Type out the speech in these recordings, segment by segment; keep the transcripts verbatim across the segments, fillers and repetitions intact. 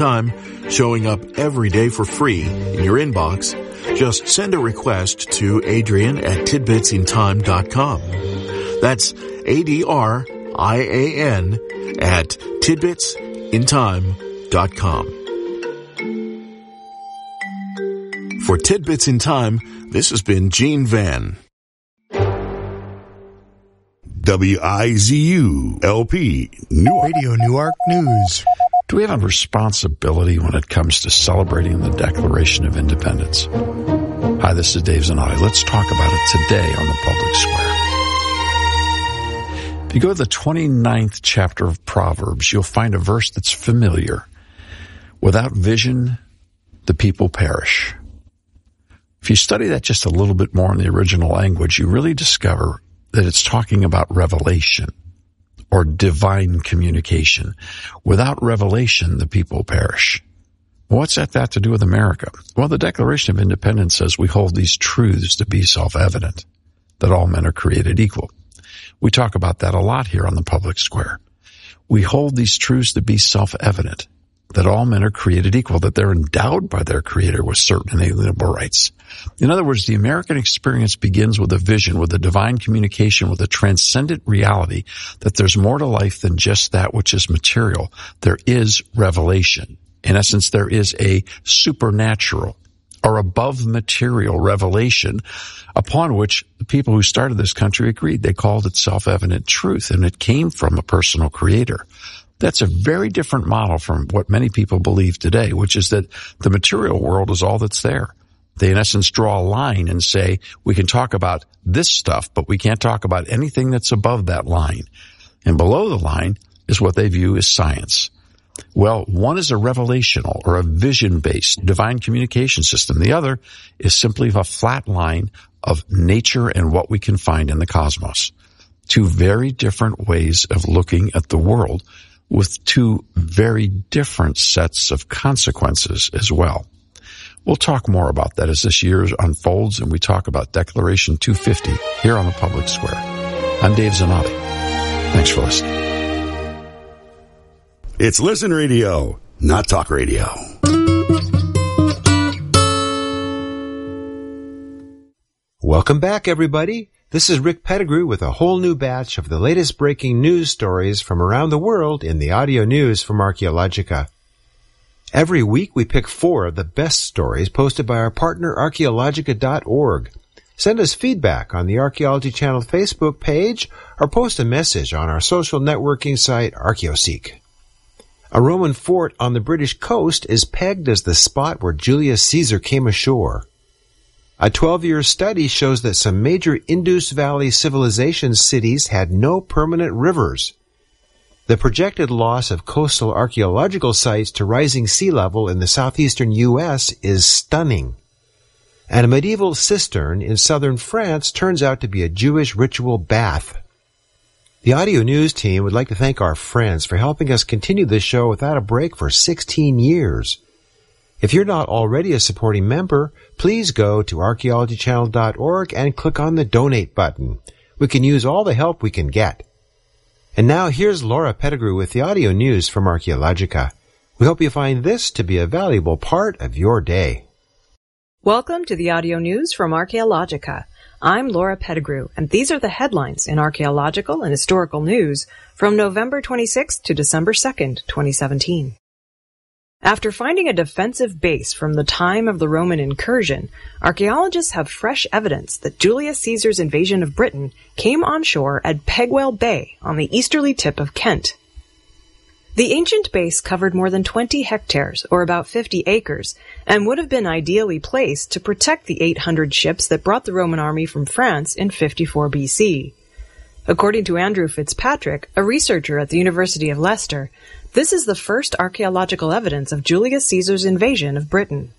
Time showing up every day for free in your inbox. Just send a request to Adrian at tidbits in time dot com. That's A D R I A N at tidbits in time dot com. For Tidbits in Time, this has been Gene Van. W I Z U L P Newark. Radio Newark News. Do we have a responsibility when it comes to celebrating the Declaration of Independence? Hi, this is Dave Zanotti. Let's talk about it today on the Public Square. If you go to the twenty-ninth chapter of Proverbs, you'll find a verse that's familiar. Without vision, the people perish. If you study that just a little bit more in the original language, you really discover that it's talking about revelation or divine communication. Without revelation, the people perish. What's that got to do with America? Well, the Declaration of Independence says we hold these truths to be self-evident, that all men are created equal. We talk about that a lot here on the Public Square. We hold these truths to be self-evident, that all men are created equal, that they're endowed by their Creator with certain inalienable rights. In other words, the American experience begins with a vision, with a divine communication, with a transcendent reality that there's more to life than just that which is material. There is revelation. In essence, there is a supernatural or above material revelation upon which the people who started this country agreed. They called it self-evident truth, and it came from a personal Creator. That's a very different model from what many people believe today, which is that the material world is all that's there. They, in essence, draw a line and say, we can talk about this stuff, but we can't talk about anything that's above that line. And below the line is what they view as science. Well, one is a revelational or a vision-based divine communication system. The other is simply a flat line of nature and what we can find in the cosmos. Two very different ways of looking at the world with two very different sets of consequences as well. We'll talk more about that as this year unfolds and we talk about Declaration two fifty here on the Public Square. I'm Dave Zanotti. Thanks for listening. It's Listen Radio, not Talk Radio. Welcome back, everybody. This is Rick Pettigrew with a whole new batch of the latest breaking news stories from around the world in the audio news from Archaeologica. Every week we pick four of the best stories posted by our partner archaeologica dot org. Send us feedback on the Archaeology Channel Facebook page or post a message on our social networking site Archaeoseek. A Roman fort on the British coast is pegged as the spot where Julius Caesar came ashore. A twelve-year study shows that some major Indus Valley civilization cities had no permanent rivers. The projected loss of coastal archaeological sites to rising sea level in the southeastern U S is stunning. And a medieval cistern in southern France turns out to be a Jewish ritual bath. The audio news team would like to thank our friends for helping us continue this show without a break for sixteen years. If you're not already a supporting member, please go to archaeology channel dot org and click on the donate button. We can use all the help we can get. And now here's Laura Pettigrew with the audio news from Archaeologica. We hope you find this to be a valuable part of your day. Welcome to the audio news from Archaeologica. I'm Laura Pettigrew, and these are the headlines in archaeological and historical news from November twenty-sixth to December second, twenty seventeen. After finding a defensive base from the time of the Roman incursion, archaeologists have fresh evidence that Julius Caesar's invasion of Britain came on shore at Pegwell Bay on the easterly tip of Kent. The ancient base covered more than twenty hectares, or about fifty acres, and would have been ideally placed to protect the eight hundred ships that brought the Roman army from France in fifty-four B C. According to Andrew Fitzpatrick, a researcher at the University of Leicester, this is the first archaeological evidence of Julius Caesar's invasion of Britain.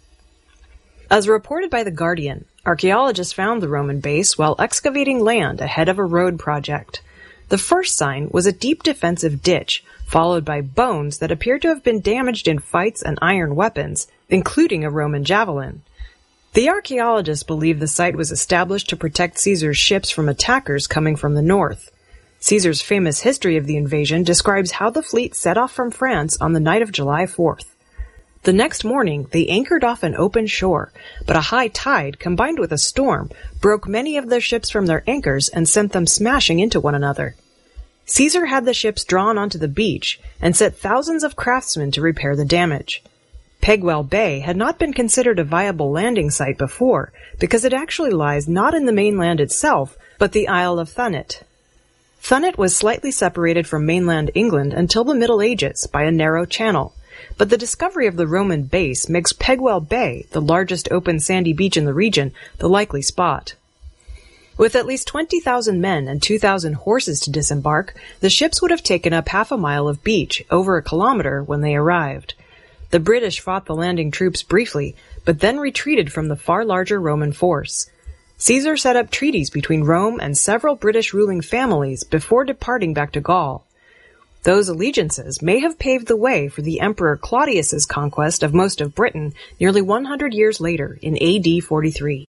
As reported by The Guardian, archaeologists found the Roman base while excavating land ahead of a road project. The first sign was a deep defensive ditch, followed by bones that appeared to have been damaged in fights and iron weapons, including a Roman javelin. The archaeologists believe the site was established to protect Caesar's ships from attackers coming from the north. Caesar's famous history of the invasion describes how the fleet set off from France on the night of July fourth. The next morning, they anchored off an open shore, but a high tide combined with a storm broke many of their ships from their anchors and sent them smashing into one another. Caesar had the ships drawn onto the beach and set thousands of craftsmen to repair the damage. Pegwell Bay had not been considered a viable landing site before because it actually lies not in the mainland itself, but the Isle of Thanet. Thanet was slightly separated from mainland England until the Middle Ages by a narrow channel, but the discovery of the Roman base makes Pegwell Bay, the largest open sandy beach in the region, the likely spot. With at least twenty thousand men and two thousand horses to disembark, the ships would have taken up half a mile of beach, over a kilometer, when they arrived. The British fought the landing troops briefly, but then retreated from the far larger Roman force. Caesar set up treaties between Rome and several British ruling families before departing back to Gaul. Those allegiances may have paved the way for the Emperor Claudius's conquest of most of Britain nearly one hundred years later in A D forty-three.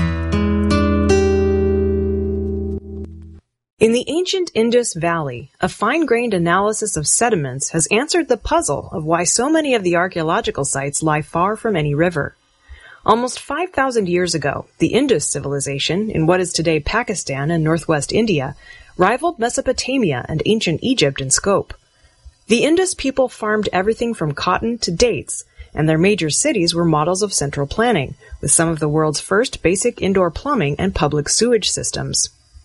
In the ancient Indus Valley, a fine-grained analysis of sediments has answered the puzzle of why so many of the archaeological sites lie far from any river. Almost five thousand years ago, the Indus civilization, in what is today Pakistan and northwest India, rivaled Mesopotamia and ancient Egypt in scope. The Indus people farmed everything from cotton to dates, and their major cities were models of central planning, with some of the world's first basic indoor plumbing and public sewage systems.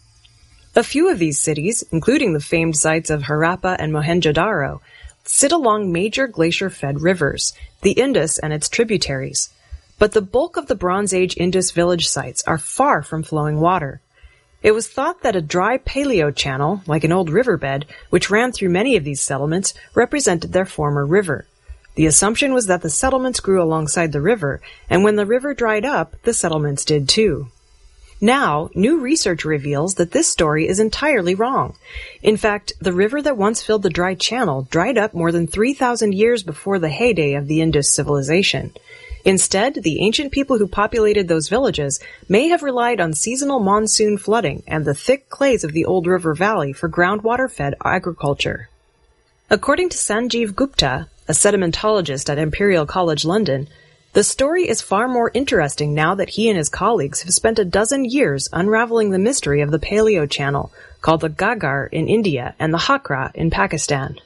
A few of these cities, including the famed sites of Harappa and Mohenjo-daro, sit along major glacier-fed rivers, the Indus and its tributaries. But the bulk of the Bronze Age Indus village sites are far from flowing water. It was thought that a dry paleo channel, like an old riverbed, which ran through many of these settlements, represented their former river. The assumption was that the settlements grew alongside the river, and when the river dried up, the settlements did too. Now, new research reveals that this story is entirely wrong. In fact, the river that once filled the dry channel dried up more than three thousand years before the heyday of the Indus civilization. Instead, the ancient people who populated those villages may have relied on seasonal monsoon flooding and the thick clays of the old river valley for groundwater-fed agriculture. According to Sanjeev Gupta, a sedimentologist at Imperial College London, the story is far more interesting now that he and his colleagues have spent a dozen years unraveling the mystery of the Paleo Channel, called the Ghaggar in India and the Hakra in Pakistan.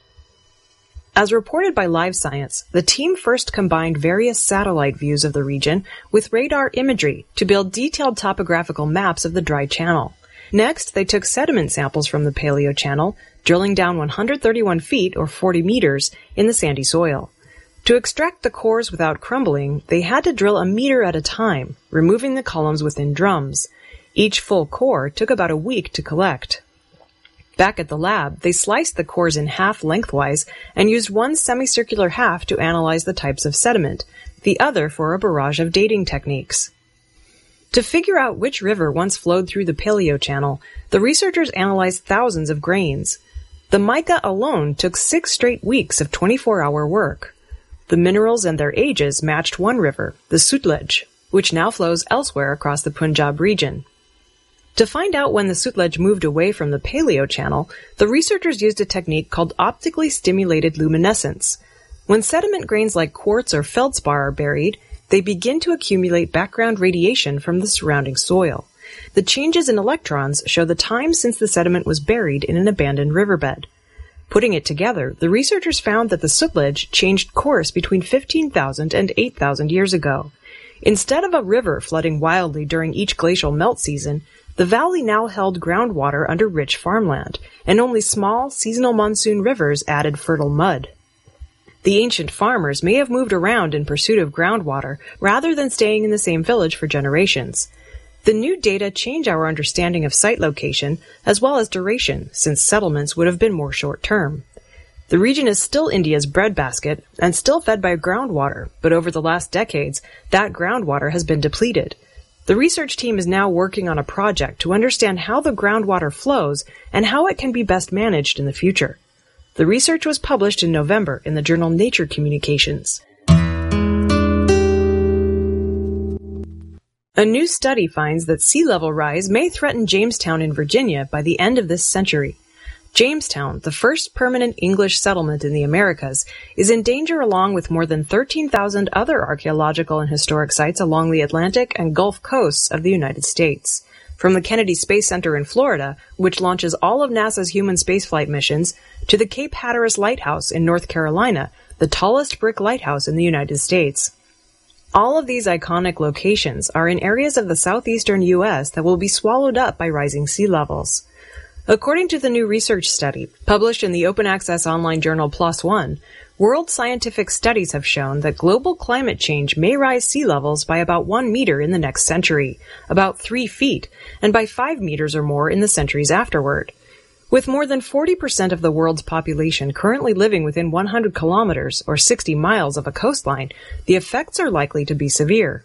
As reported by Live Science, the team first combined various satellite views of the region with radar imagery to build detailed topographical maps of the dry channel. Next, they took sediment samples from the Paleo Channel, drilling down one hundred thirty-one feet or forty meters in the sandy soil. To extract the cores without crumbling, they had to drill a meter at a time, removing the columns within drums. Each full core took about a week to collect. Back at the lab, they sliced the cores in half lengthwise and used one semicircular half to analyze the types of sediment, the other for a barrage of dating techniques. To figure out which river once flowed through the Paleo Channel, the researchers analyzed thousands of grains. The mica alone took six straight weeks of twenty-four hour work. The minerals and their ages matched one river, the Sutlej, which now flows elsewhere across the Punjab region. To find out when the Sutlej moved away from the Paleo Channel, the researchers used a technique called optically stimulated luminescence. When sediment grains like quartz or feldspar are buried, they begin to accumulate background radiation from the surrounding soil. The changes in electrons show the time since the sediment was buried in an abandoned riverbed. Putting it together, the researchers found that the Sutlej changed course between fifteen thousand and eight thousand years ago. Instead of a river flooding wildly during each glacial melt season, the valley now held groundwater under rich farmland, and only small, seasonal monsoon rivers added fertile mud. The ancient farmers may have moved around in pursuit of groundwater rather than staying in the same village for generations. The new data change our understanding of site location as well as duration, since settlements would have been more short-term. The region is still India's breadbasket and still fed by groundwater, but over the last decades, that groundwater has been depleted. The research team is now working on a project to understand how the groundwater flows and how it can be best managed in the future. The research was published in November in the journal Nature Communications. A new study finds that sea level rise may threaten Jamestown in Virginia by the end of this century. Jamestown, the first permanent English settlement in the Americas, is in danger along with more than thirteen thousand other archaeological and historic sites along the Atlantic and Gulf coasts of the United States. From the Kennedy Space Center in Florida, which launches all of NASA's human spaceflight missions, to the Cape Hatteras Lighthouse in North Carolina, the tallest brick lighthouse in the United States. All of these iconic locations are in areas of the southeastern U S that will be swallowed up by rising sea levels. According to the new research study, published in the open access online journal PLOS ONE, world scientific studies have shown that global climate change may rise sea levels by about one meter in the next century, about three feet, and by five meters or more in the centuries afterward. With more than forty percent of the world's population currently living within one hundred kilometers or sixty miles of a coastline, the effects are likely to be severe.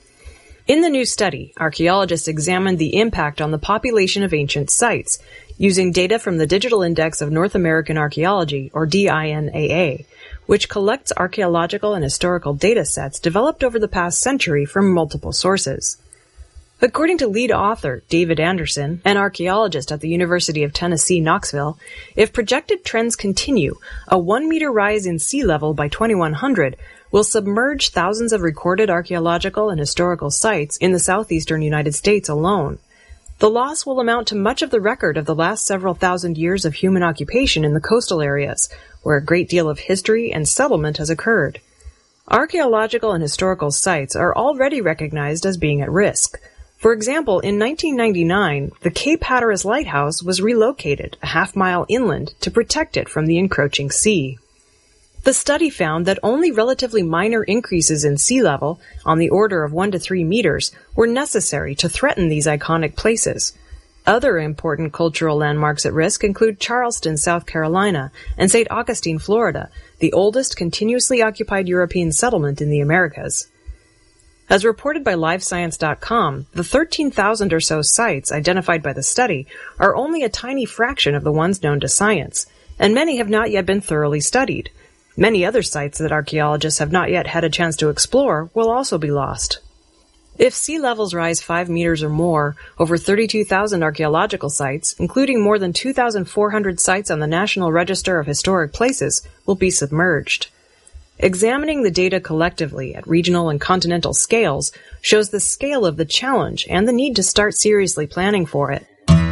In the new study, archaeologists examined the impact on the population of ancient sites, using data from the Digital Index of North American Archaeology, or D I N A A, which collects archaeological and historical data sets developed over the past century from multiple sources. According to lead author David Anderson, an archaeologist at the University of Tennessee, Knoxville, if projected trends continue, a one-meter rise in sea level by twenty-one hundred will submerge thousands of recorded archaeological and historical sites in the southeastern United States alone. The loss will amount to much of the record of the last several thousand years of human occupation in the coastal areas, where a great deal of history and settlement has occurred. Archaeological and historical sites are already recognized as being at risk. For example, in nineteen ninety-nine, the Cape Hatteras Lighthouse was relocated a half mile inland to protect it from the encroaching sea. The study found that only relatively minor increases in sea level, on the order of one to three meters, were necessary to threaten these iconic places. Other important cultural landmarks at risk include Charleston, South Carolina, and Saint Augustine, Florida, the oldest continuously occupied European settlement in the Americas. As reported by live science dot com, the thirteen thousand or so sites identified by the study are only a tiny fraction of the ones known to science, and many have not yet been thoroughly studied. Many other sites that archaeologists have not yet had a chance to explore will also be lost. If sea levels rise five meters or more, over thirty-two thousand archaeological sites, including more than two thousand four hundred sites on the National Register of Historic Places, will be submerged. Examining the data collectively at regional and continental scales shows the scale of the challenge and the need to start seriously planning for it.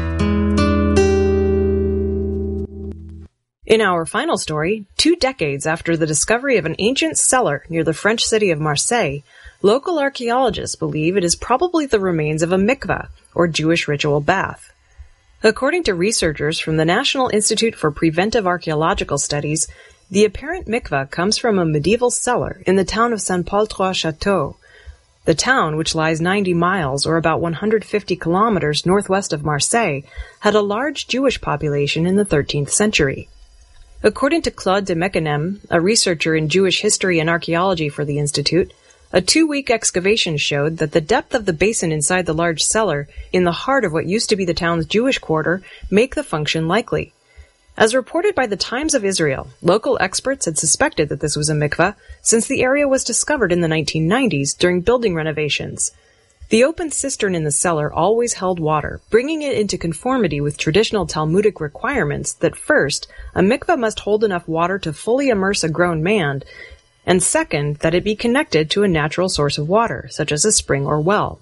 In our final story, two decades after the discovery of an ancient cellar near the French city of Marseille, local archaeologists believe it is probably the remains of a mikveh, or Jewish ritual bath. According to researchers from the National Institute for Preventive Archaeological Studies, the apparent mikveh comes from a medieval cellar in the town of Saint-Paul-Trois-Châteaux. The town, which lies ninety miles or about one hundred fifty kilometers northwest of Marseille, had a large Jewish population in the thirteenth century. According to Claude de Mecanem, a researcher in Jewish history and archaeology for the Institute, a two-week excavation showed that the depth of the basin inside the large cellar, in the heart of what used to be the town's Jewish quarter, make the function likely. As reported by the Times of Israel, local experts had suspected that this was a mikveh since the area was discovered in the nineteen nineties during building renovations. The open cistern in the cellar always held water, bringing it into conformity with traditional Talmudic requirements that first, a mikveh must hold enough water to fully immerse a grown man, and second, that it be connected to a natural source of water, such as a spring or well.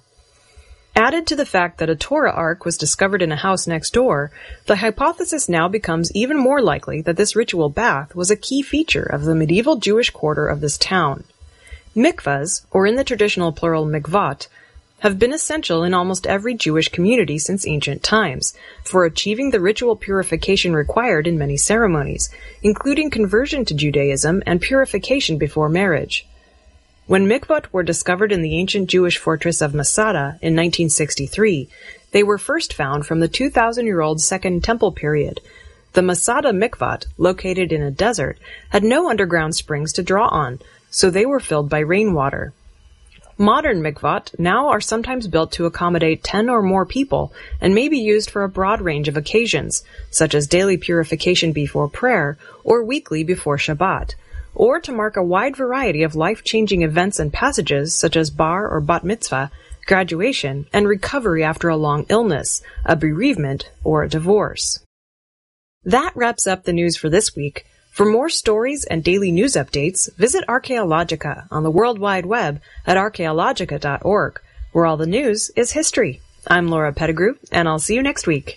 Added to the fact that a Torah ark was discovered in a house next door, the hypothesis now becomes even more likely that this ritual bath was a key feature of the medieval Jewish quarter of this town. Mikvahs, or in the traditional plural mikvot, have been essential in almost every Jewish community since ancient times, for achieving the ritual purification required in many ceremonies, including conversion to Judaism and purification before marriage. When mikvot were discovered in the ancient Jewish fortress of Masada in nineteen sixty-three, they were first found from the two thousand year old Second Temple period. The Masada mikvot, located in a desert, had no underground springs to draw on, so they were filled by rainwater. Modern mikvot now are sometimes built to accommodate ten or more people and may be used for a broad range of occasions, such as daily purification before prayer or weekly before Shabbat, or to mark a wide variety of life-changing events and passages such as bar or bat mitzvah, graduation, and recovery after a long illness, a bereavement, or a divorce. That wraps up the news for this week. For more stories and daily news updates, visit Archaeologica on the World Wide Web at archaeologica dot org, where all the news is history. I'm Laura Pettigrew, and I'll see you next week.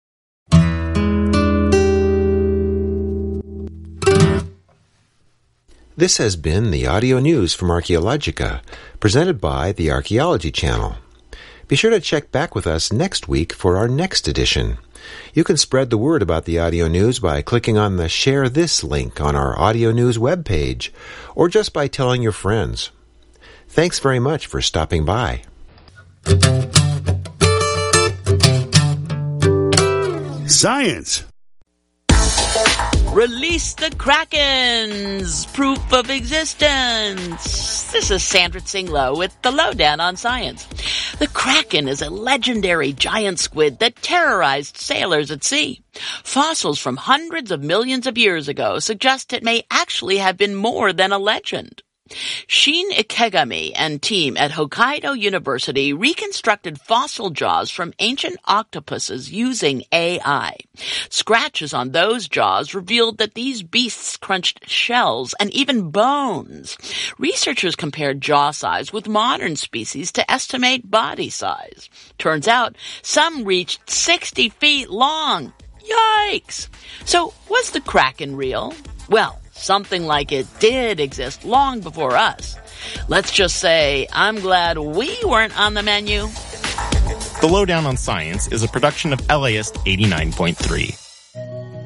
This has been the audio news from Archaeologica, presented by the Archaeology Channel. Be sure to check back with us next week for our next edition. You can spread the word about the audio news by clicking on the Share This link on our audio news webpage, or just by telling your friends. Thanks very much for stopping by. Science. Release the Kraken's proof of existence. This is Sandra Tsinglow with the Lowdown on Science. The Kraken is a legendary giant squid that terrorized sailors at sea. Fossils from hundreds of millions of years ago suggest it may actually have been more than a legend. Shin Ikegami and team at Hokkaido University reconstructed fossil jaws from ancient octopuses using A I. Scratches on those jaws revealed that these beasts crunched shells and even bones. Researchers compared jaw size with modern species to estimate body size. Turns out some reached sixty feet long. Yikes! So, was the Kraken real? Well, something like it did exist long before us. Let's just say I'm glad we weren't on the menu. The Lowdown on Science is a production of L A S eighty-nine point three.